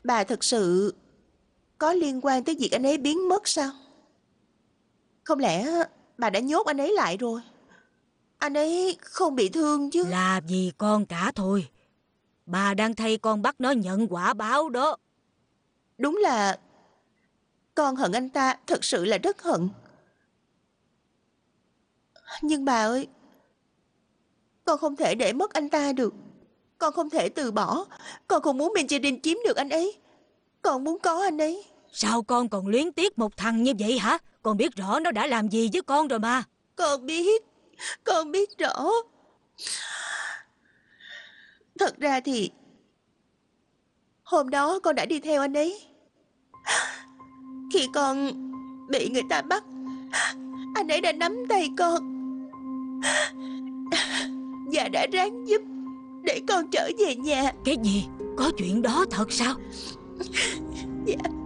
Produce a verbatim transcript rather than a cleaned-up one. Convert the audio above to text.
Bà thật sự có liên quan tới việc anh ấy biến mất sao? Không lẽ bà đã nhốt anh ấy lại rồi? Anh ấy không bị thương chứ? Là vì con cả thôi. Bà đang thay con bắt nó nhận quả báo đó. Đúng là con hận anh ta, thật sự là rất hận. Nhưng bà ơi, con không thể để mất anh ta được. Con không thể từ bỏ. Con không muốn Benjamin chiếm được anh ấy. Con muốn có anh ấy. Sao con còn luyến tiếc một thằng như vậy hả? Con biết rõ nó đã làm gì với con rồi mà. Con biết. Con biết rõ. Thật ra thì hôm đó con đã đi theo anh ấy. Khi con bị người ta bắt, anh ấy đã nắm tay con và đã ráng giúp để con trở về nhà. Cái gì? Có chuyện đó thật sao? Dạ.